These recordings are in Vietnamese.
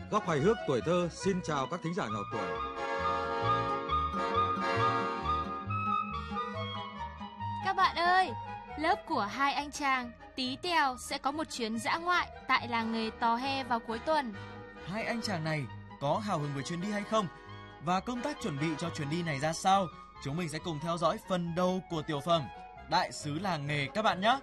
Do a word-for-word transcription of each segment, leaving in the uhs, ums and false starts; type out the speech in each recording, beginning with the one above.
Góc hài hước tuổi thơ xin chào các thính giả nhỏ tuổi. Các bạn ơi, lớp của hai anh chàng Tí Tèo sẽ có một chuyến dã ngoại tại làng nghề Tò He vào cuối tuần. Hai anh chàng này có hào hứng với chuyến đi hay không? Và công tác chuẩn bị cho chuyến đi này ra sao? Chúng mình sẽ cùng theo dõi phần đầu của tiểu phẩm Đại sứ làng nghề các bạn nhé.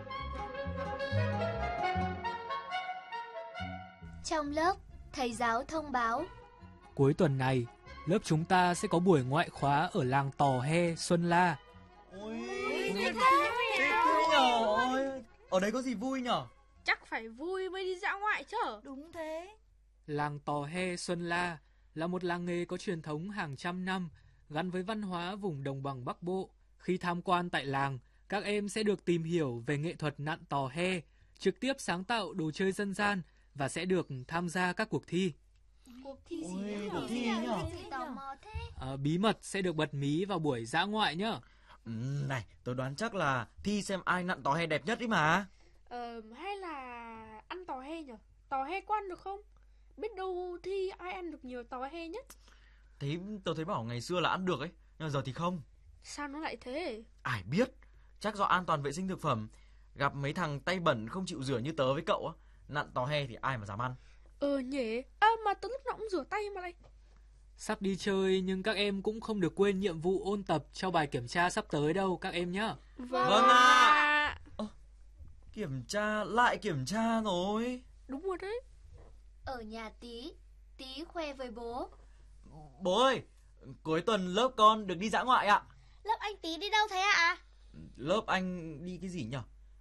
Trong lớp, thầy giáo thông báo: cuối tuần này, lớp chúng ta sẽ có buổi ngoại khóa ở làng Tò He, Xuân La. Ôi, thích thế nhở? Ôi, ở đấy có gì vui nhở? Chắc phải vui mới đi dã ngoại chứ. Đúng thế. Làng Tò He, Xuân La là một làng nghề có truyền thống hàng trăm năm, gắn với văn hóa vùng đồng bằng Bắc Bộ. Khi tham quan tại làng, các em sẽ được tìm hiểu về nghệ thuật nặn tò he, trực tiếp sáng tạo đồ chơi dân gian và sẽ được tham gia các cuộc thi. Cuộc thi gì Ôi, nhỉ? cuộc thi nhỉ? Tò mò thế. À, bí mật sẽ được bật mí vào buổi dã ngoại nhá. Ừ, này, tôi đoán chắc là thi xem ai nặn tò he đẹp nhất ý mà. Ờ, hay là ăn tò he nhỉ? Tò he có ăn được không? Biết đâu thi ai ăn được nhiều tò he nhất. Thế tôi thấy bảo ngày xưa là ăn được ấy, nhưng mà giờ thì không. Sao nó lại thế? Ai biết, chắc do an toàn vệ sinh thực phẩm. Gặp mấy thằng tay bẩn không chịu rửa như tớ với cậu á, nặn tò he thì ai mà dám ăn. Ờ nhỉ, à, mà tớ lúc nào cũng rửa tay mà này. Sắp đi chơi nhưng các em cũng không được quên nhiệm vụ ôn tập cho bài kiểm tra sắp tới đâu các em nhé. Vâng, Vâng ạ. À. Ờ, kiểm tra, lại kiểm tra rồi. Đúng rồi đấy. Ở nhà Tí, Tí khoe với bố: Bố ơi, cuối tuần lớp con được đi dã ngoại ạ. lớp anh Tí đi đâu thế ạ? À? Lớp anh đi cái gì nhỉ?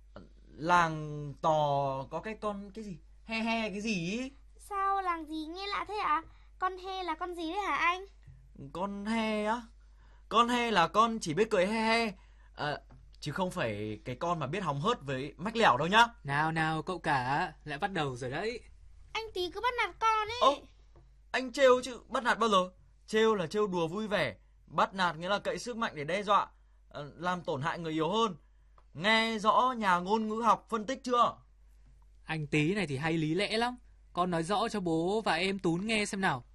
Làng Tò có cái con cái gì? He he cái gì ý? Sao làng gì nghe lạ thế ạ? À? Con he là con gì đấy hả anh? Con he á? Con he là con chỉ biết cười he he, à, chứ không phải cái con mà biết hóng hớt với mách lẻo đâu nhá. Nào nào cậu cả, lại bắt đầu rồi đấy. Anh Tí cứ bắt nạt con ấy. Ô, anh trêu chứ bắt nạt bao giờ? Trêu là trêu đùa vui vẻ, bắt nạt nghĩa là cậy sức mạnh để đe dọa, à, làm tổn hại người yếu hơn. Nghe rõ nhà ngôn ngữ học phân tích chưa? Anh Tí này thì hay lý lẽ lắm. Con nói rõ cho bố và em Tún nghe xem nào.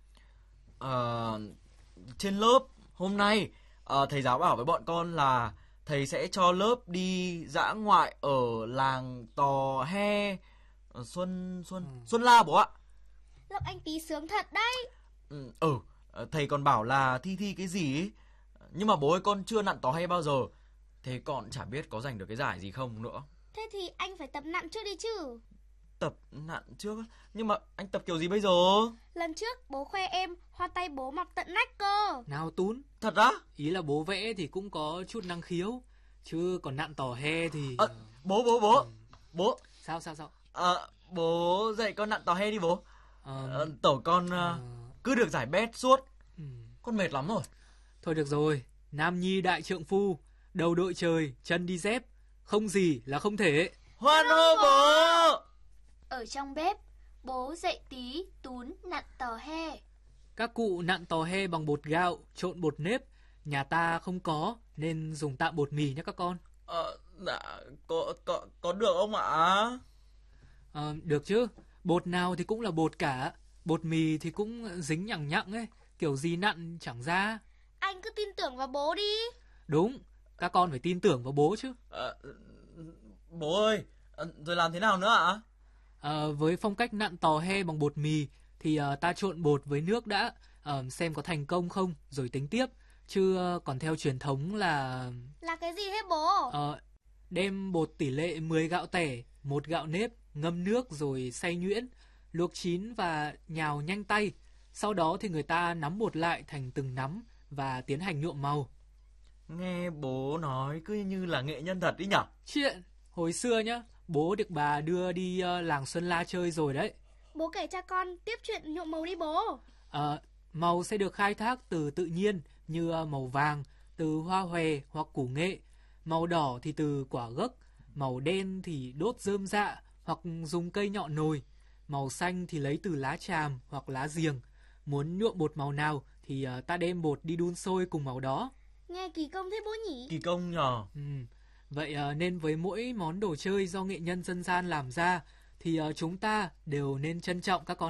Ờ, trên lớp hôm nay uh, thầy giáo bảo với bọn con là thầy sẽ cho lớp đi dã ngoại ở làng Tò He, uh, Xuân Xuân ừ. Xuân La bố ạ. Lớp anh Tí sướng thật đấy. Ừ, ừ, thầy còn bảo là thi thi cái gì ấy. Nhưng mà bố ơi, con chưa nặn tò he bao giờ, thế con chả biết có giành được cái giải gì không nữa. Thế thì anh phải tập nặn trước đi chứ. Tập nặn trước? Nhưng mà anh tập kiểu gì bây giờ? Lần trước bố khoe em hoa tay bố mọc tận nách cơ. Nào Tún, thật á? Ý là bố vẽ thì cũng có chút năng khiếu, chứ còn nặn tò he thì... À, bố bố bố ừ. Bố Sao sao sao? À, bố dạy con nặn tò he đi bố. à, à, Tổ con à... cứ được giải bét suốt. ừ. Con mệt lắm rồi. Thôi được rồi, nam nhi đại trượng phu, đầu đội trời, chân đi dép, không gì là không thể. Hoan hô bố. Ở trong bếp, bố dạy Tí, Tún nặn tò he. Các cụ nặn tò he bằng bột gạo, trộn bột nếp. Nhà ta không có nên dùng tạm bột mì nhé các con. Ờ, dạ, có, có, có được không ạ? À, được chứ, bột nào thì cũng là bột cả. Bột mì thì cũng dính nhằng nhặng ấy, kiểu gì nặn chẳng ra. Anh cứ tin tưởng vào bố đi. Đúng, các con phải tin tưởng vào bố chứ. À, bố ơi, rồi làm thế nào nữa ạ? À, với phong cách nặn tò he bằng bột mì thì uh, ta trộn bột với nước đã, uh, xem có thành công không rồi tính tiếp. Chứ uh, còn theo truyền thống là... Là cái gì hết bố? Uh, đem bột tỷ lệ mười gạo tẻ, một gạo nếp, ngâm nước rồi xay nhuyễn, luộc chín và nhào nhanh tay. Sau đó thì người ta nắm bột lại thành từng nắm và tiến hành nhuộm màu. Nghe bố nói cứ như là nghệ nhân thật ý nhở? Chuyện hồi xưa nhá, bố được bà đưa đi uh, làng Xuân La chơi rồi đấy. Bố kể cho con tiếp chuyện nhuộm màu đi bố. Uh, màu sẽ được khai thác từ tự nhiên như uh, màu vàng từ hoa hòe hoặc củ nghệ, màu đỏ thì từ quả gấc, màu đen thì đốt rơm rạ hoặc dùng cây nhọn nồi, màu xanh thì lấy từ lá tràm hoặc lá giềng. Muốn nhuộm bột màu nào thì uh, ta đem bột đi đun sôi cùng màu đó. Nghe kỳ công thế bố nhỉ? Kỳ công nhờ. Ừ. Vậy uh, nên với mỗi món đồ chơi do nghệ nhân dân gian làm ra thì uh, chúng ta đều nên trân trọng các con ạ.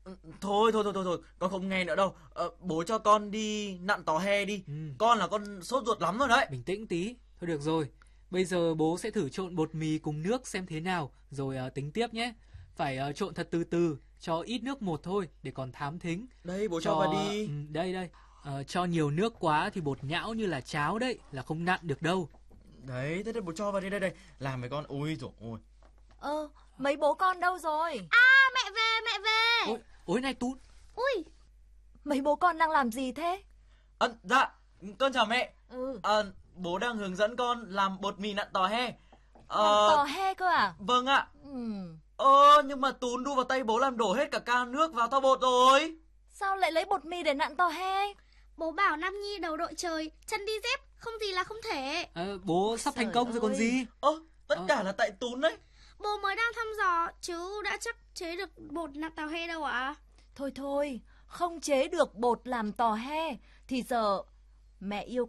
Thôi thôi thôi thôi thôi, con không nghe nữa đâu. Ờ, bố cho con đi nặn tò he đi. Ừ. Con là con sốt ruột lắm rồi đấy. Bình tĩnh tí. Thôi được rồi. Bây giờ bố sẽ thử trộn bột mì cùng nước xem thế nào, rồi uh, tính tiếp nhé. Phải uh, trộn thật từ từ, cho ít nước một thôi để còn thám thính. Đây bố cho, cho vào đi. Ừ, đây đây. Uh, cho nhiều nước quá thì bột nhão như là cháo đấy, là không nặn được đâu. Đấy, thế đây bố cho vào đi, đây đây. Làm với con, ôi dồi ôi. Ơ, mấy bố con đâu rồi? À, mẹ về, mẹ về. Ôi, ôi này Tún. Ui, Mấy bố con đang làm gì thế? À, dạ, con chào mẹ. Ừ. À, bố đang hướng dẫn con làm bột mì nặn tò he. À, Làm tò he cơ à? Vâng ạ. Ừ. Ơ, nhưng mà Tún đu vào tay bố làm đổ hết cả can nước vào thau bột rồi. Sao lại lấy bột mì để nặn tò he? bố bảo Nam Nhi đầu đội trời, chân đi dép, không gì là không thể. À, bố sắp thành công rồi còn ơi. gì. Ơ, tất Ờ. cả là tại Tún đấy. Bố mới đang thăm dò, chứ đã chắc chế được bột nặn tàu he đâu ạ. Thôi thôi, không chế được bột làm tò he thì giờ mẹ yêu